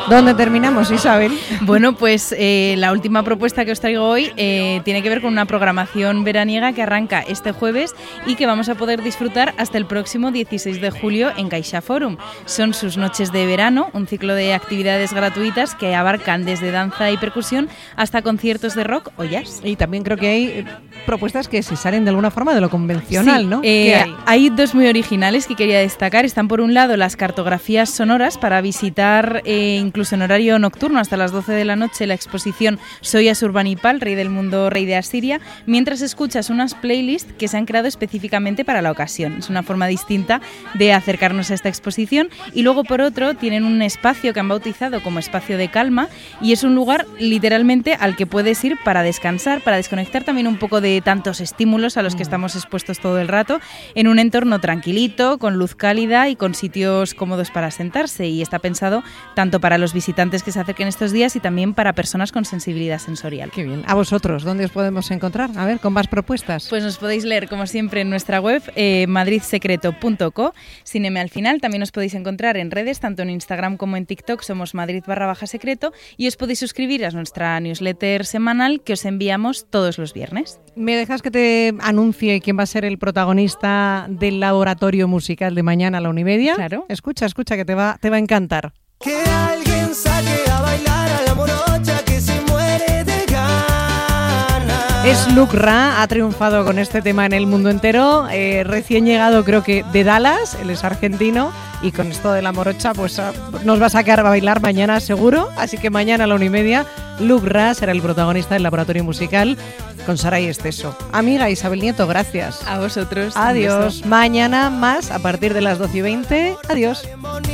¿Dónde terminamos, Isabel? Bueno, pues la última propuesta que os traigo hoy tiene que ver con una programación veraniega que arranca este jueves y que vamos a poder disfrutar hasta el próximo 16 de julio en Caixa Forum. Son sus noches de verano, un ciclo de actividades gratuitas que abarcan desde danza y percusión hasta conciertos de rock o jazz. Y también creo que hay propuestas que se salen de alguna forma de lo convencional, sí, ¿no? Hay dos muy originales que quería destacar. Están por un lado las cartografías sonoras para visitar incluso en horario nocturno hasta las 12 de la noche la exposición Soy Asurbanipal, rey del mundo, rey de Asiria, mientras escuchas unas playlists que se han creado específicamente para la ocasión. Es una forma distinta de acercarnos a esta exposición. Y luego por otro tienen un espacio que han bautizado como espacio de calma y es un lugar literalmente al que puedes ir para descansar, para desconectar también un poco de tantos estímulos a los que estamos expuestos todo el rato, en un entorno tranquilito, con luz cálida y con sitios cómodos para sentarse. Y está pensado tanto para los visitantes que se acerquen estos días y también para personas con sensibilidad sensorial. Qué bien. ¿A vosotros dónde os podemos encontrar? A ver, con más propuestas. Pues nos podéis leer, como siempre, en nuestra web madridsecreto.co, sin M al final. También os podéis encontrar en redes, tanto en Instagram como en TikTok, somos Madrid_secreto, y os podéis suscribir a nuestra newsletter semanal que os enviamos todos los viernes. ¿Me dejas que te anuncie quién va a ser el protagonista del laboratorio musical de mañana a la 1:30? Claro. Escucha, que te va a encantar. Que alguien saque a bailar a la morocha que se muere de ganas. Es Luke Ra, ha triunfado con este tema en el mundo entero, recién llegado creo que de Dallas, él es argentino, y con esto de la morocha pues nos va a sacar a bailar mañana seguro, así que mañana a la 1:30 Luke Ra será el protagonista del laboratorio musical con Saray Esteso. Amiga Isabel Nieto, gracias. A vosotros. Adiós. Mañana más a partir de las 12:20. Adiós.